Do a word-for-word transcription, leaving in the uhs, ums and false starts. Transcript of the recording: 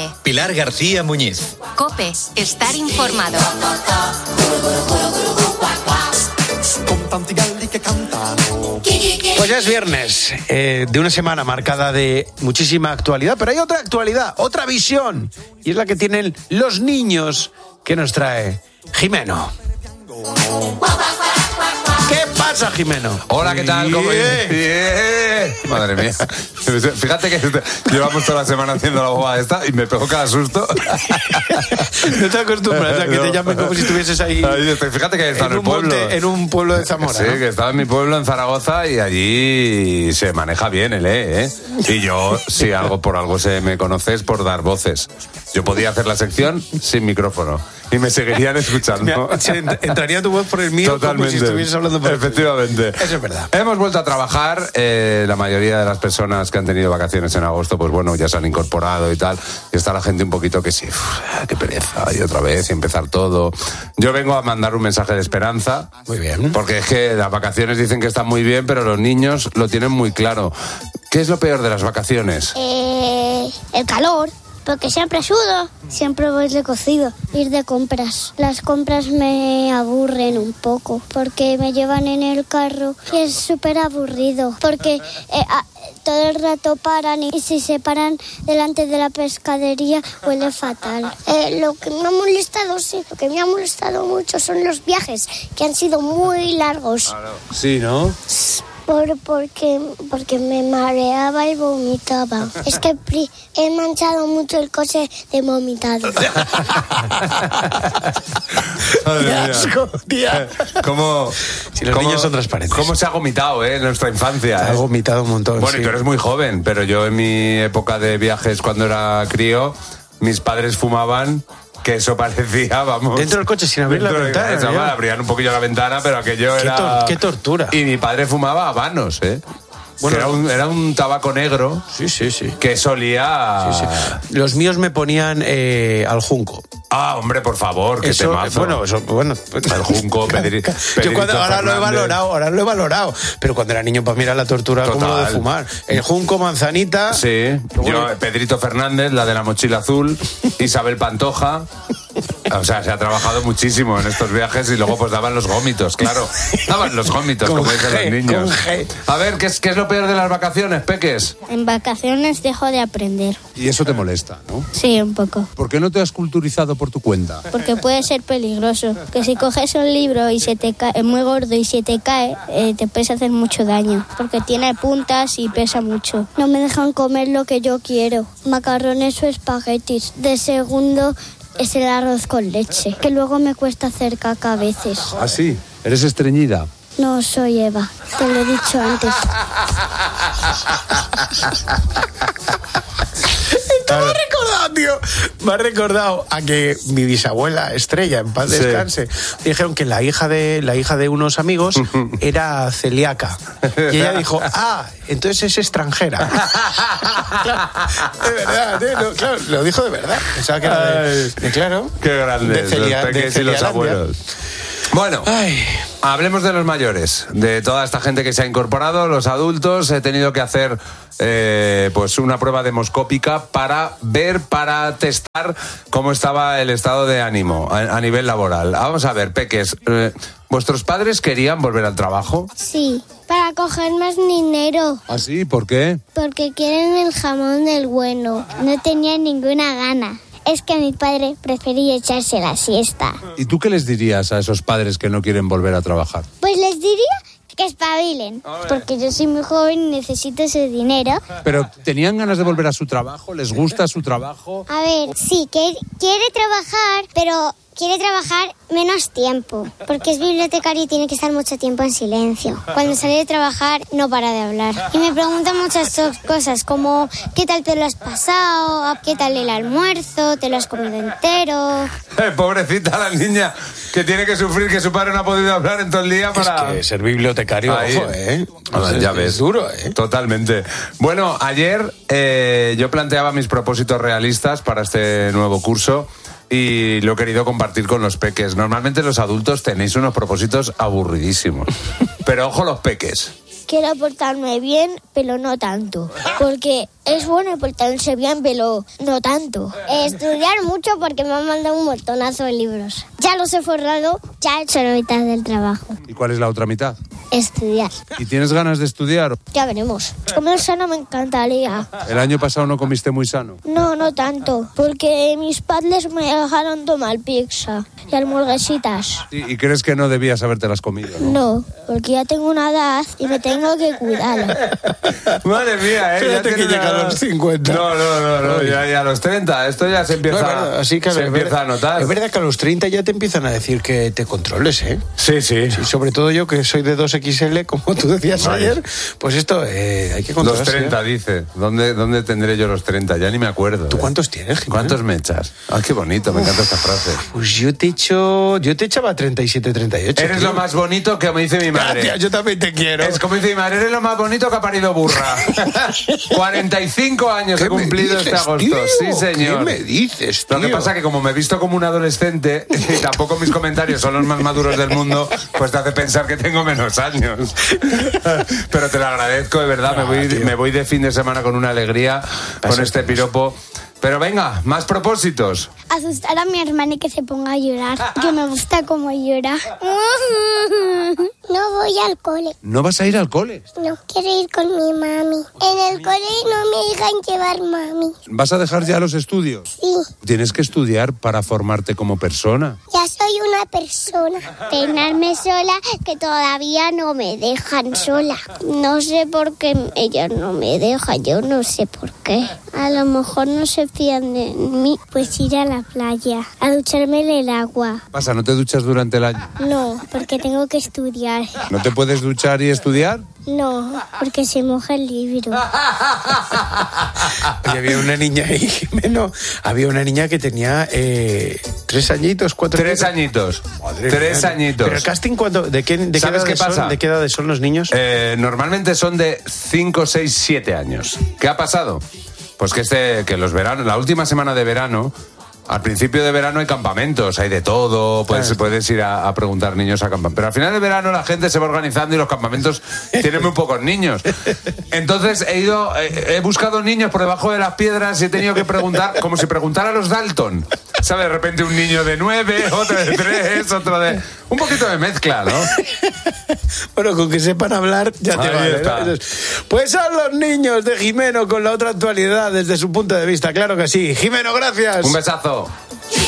tarde. Pilar García Muñiz. COPE, estar informado. Pues ya es viernes, eh, de una semana marcada de muchísima actualidad, pero hay otra actualidad, otra visión, y es la que tienen los niños que nos trae Jimeno. ¿Qué pasa, Jimeno? Hola, ¿qué tal? ¿Cómo Bien. Bien. Madre mía. Fíjate que llevamos toda la semana haciendo la boba esta y me pegó cada susto. No te acostumbras a que te llamen como si estuvieses ahí. Ahí estoy. Fíjate que está en, en el pueblo. Monte, en un pueblo de Zamora. Sí, ¿no? que estaba en mi pueblo, en Zaragoza, y allí se maneja bien el E, ¿eh? Y yo, si algo por algo se me conoce, es por dar voces. Yo podía hacer la sección sin micrófono y me seguirían escuchando. Entraría tu voz por el mío. Totalmente. Como si estuvieses hablando por el Efectivamente. Eso es verdad. Hemos vuelto a trabajar. Eh, la mayoría de las personas que han tenido vacaciones en agosto, pues bueno, ya se han incorporado y tal. Y está la gente un poquito que sí, uf, qué pereza, y otra vez, y empezar todo. Yo vengo a mandar un mensaje de esperanza. Muy bien. Porque es que las vacaciones dicen que están muy bien, pero los niños lo tienen muy claro. ¿Qué es lo peor de las vacaciones? Eh, el calor. Porque siempre sudo. Siempre voy de cocido. Ir de compras. Las compras me aburren un poco. Porque me llevan en el carro y es súper aburrido. Porque eh, a, todo el rato paran y si se paran delante de la pescadería huele fatal. Eh, lo que me ha molestado, sí, lo que me ha molestado mucho son los viajes, que han sido muy largos. Sí, ¿no? Por, porque, porque me mareaba y vomitaba. Es que pri, he manchado mucho el coche de vomitado. ¡Qué asco, tía! ¿Cómo, si los cómo, niños son transparentes. ¿Cómo se ha vomitado, eh, en nuestra infancia? Se ha eh? vomitado un montón. Bueno, sí. y tú eres muy joven, pero yo en mi época de viajes, cuando era crío, mis padres fumaban... Que eso parecía, vamos... Dentro del coche sin abrir la ventana. Eso, mal, abrían un poquillo la ventana, pero aquello qué era... Tor- ¡Qué tortura! Y mi padre fumaba habanos, ¿eh? Bueno, era un, era un tabaco negro. Sí, sí, sí. Que solía... Sí, sí. Los míos me ponían eh, al junco. Ah, hombre, por favor, que eso, temazo. Bueno, eso, bueno. Al junco, Pedrito. Yo cuando, ahora lo he valorado, ahora lo he valorado. Pero cuando era niño, para mí era la tortura como lo de fumar. El junco, manzanita. Sí. Yo, Pedrito Fernández, la de la mochila azul, Isabel Pantoja. O sea, se ha trabajado muchísimo en estos viajes y luego pues daban los gómitos, claro. Daban los gómitos, como dicen los niños. A ver, ¿qué es, ¿qué es lo peor de las vacaciones, peques? En vacaciones dejo de aprender. Y eso te molesta, ¿no? Sí, un poco. ¿Por qué no te has culturizado por tu cuenta? Porque puede ser peligroso. Que si coges un libro y se te cae, es muy gordo y se te cae, eh, te puedes hacer mucho daño. Porque tiene puntas y pesa mucho. No me dejan comer lo que yo quiero. Macarrones o espaguetis. De segundo es el arroz con leche. Que luego me cuesta hacer caca a veces. ¿Ah, sí? ¿Eres estreñida? No soy Eva. Te lo he dicho antes. Esto me ha recordado, tío. Me ha recordado a que mi bisabuela Estrella, en paz descanse, sí. Dijeron que la hija de la hija de unos amigos era celíaca. Y ella dijo, ah, entonces es extranjera. Claro, de verdad, ¿eh? No, claro, lo dijo de verdad. O sea, que era de, de claro. Qué grandes, de celia, los peques de y los abuelos. Bueno, Ay. hablemos de los mayores, de toda esta gente que se ha incorporado, los adultos. He tenido que hacer eh, pues una prueba demoscópica para ver, para testar cómo estaba el estado de ánimo a, a nivel laboral. Vamos a ver, peques, eh, ¿vuestros padres querían volver al trabajo? Sí, para coger más dinero. ¿Ah, sí? ¿Por qué? Porque quieren el jamón del bueno. No tenía ninguna gana. Es que mi padre prefería echarse la siesta. ¿Y tú qué les dirías a esos padres que no quieren volver a trabajar? Pues les diría que espabilen, porque yo soy muy joven y necesito ese dinero. ¿Pero tenían ganas de volver a su trabajo? ¿Les gusta su trabajo? A ver, sí, que quiere trabajar, pero quiere trabajar menos tiempo, porque es bibliotecario y tiene que estar mucho tiempo en silencio. Cuando sale de trabajar no para de hablar. Y me pregunta muchas cosas, como ¿qué tal te lo has pasado? ¿Qué tal el almuerzo? ¿Te lo has comido entero? Eh, pobrecita la niña, que tiene que sufrir que su padre no ha podido hablar en todo el día para... Es que ser bibliotecario, Ahí. ojo, ¿eh? O sea, ya es, ves. Es duro, ¿eh? Totalmente. Bueno, ayer eh, yo planteaba mis propósitos realistas para este nuevo curso y lo he querido compartir con los peques. Normalmente los adultos tenéis unos propósitos aburridísimos. Pero ojo los peques. Quiero portarme bien, pero no tanto. Porque Es bueno portarse bien, pero no tanto. Estudiar mucho porque me han mandado un montonazo de libros. Ya los he forrado, ya he hecho la mitad del trabajo. ¿Y cuál es la otra mitad? Estudiar. ¿Y tienes ganas de estudiar? Ya veremos. Comer sano me encantaría. El año pasado no comiste muy sano. No, no tanto, porque mis padres me dejaron tomar pizza y hamburguesitas. ¿Y, y crees que no debías habértelas comido, no? No, porque ya tengo una edad y me tengo que cuidar. Madre mía, ¿eh? Fíjate Ya que tiene llega una- a los cincuenta. No, no, no, no, ya, ya a los treinta. Esto ya se empieza, No, es verdad, así que se es empieza verdad- a notar. Es verdad que a los treinta ya te empiezan a decir que te controles, ¿eh? Sí, sí. Y sobre todo yo, que soy de dos equis ele, como tú decías Vaya. ayer, pues esto eh, hay que Los controlarse. treinta, ¿eh? dice. ¿Dónde, ¿Dónde tendré yo los treinta? Ya ni me acuerdo. ¿Tú ¿eh? cuántos tienes, Jimeno? ¿Cuántos me echas? Ah, qué bonito, me encanta esta frase. Pues yo te echo, yo te echaba treinta y siete, treinta y ocho. Eres tío. lo más bonito que me dice mi madre. Gracias, yo también te quiero. Es como dice mi madre, eres lo más bonito que ha parido burra. cuarenta y cinco años ¿Qué he cumplido me dices, este agosto. tío? Sí, señor. ¿Qué me dices, tío? Lo que pasa es que como me he visto como un adolescente y tampoco mis comentarios son los más maduros del mundo, pues te hace pensar que tengo menos años. Pero te lo agradezco, de verdad. Me voy, me voy de fin de semana con una alegría, con este piropo. Pero venga, más propósitos. Asustar a mi hermana y que se ponga a llorar, que me gusta cómo llora. No voy al cole. ¿No vas a ir al cole? No quiero ir con mi mami. En el cole no me dejan llevar mami. ¿Vas a dejar ya los estudios? Sí, Tienes que estudiar para formarte como persona. ya soy una persona. Peinarme sola, que todavía no me dejan sola. No sé por qué ella no me deja, yo no sé por qué. A lo mejor no se fían de mí. Pues ir a la playa, a ducharme en el agua. Pasa, ¿no te duchas durante el año? No, porque tengo que estudiar. ¿No te puedes duchar y estudiar? No, porque se moja el libro. Oye, había una niña ahí, Jimeno, había una niña que tenía eh, tres añitos, cuatro Tres añitos. Madre Tres mía. añitos. Pero el casting, ¿cuándo? ¿De qué, de qué ¿Sabes edades qué pasa? son? ¿De qué edades son los niños? Eh, normalmente son de cinco, seis, siete años. ¿Qué ha pasado? Pues que este, que los veranos, la última semana de verano, al principio de verano hay campamentos, hay de todo, puedes, Claro. puedes ir a, a preguntar niños a campamentos. Pero al final de verano la gente se va organizando y los campamentos tienen muy pocos niños. Entonces he ido, he, he buscado niños por debajo de las piedras y he tenido que preguntar, como si preguntara a los Dalton. ¿Sabes? De repente un niño de nueve, otro de tres, otro de... Un poquito de mezcla, ¿no? Bueno, con que sepan hablar ya te Ahí vale, está. ¿no? Pues son los niños de Jimeno con la otra actualidad desde su punto de vista, claro que sí. Jimeno, gracias. Un besazo.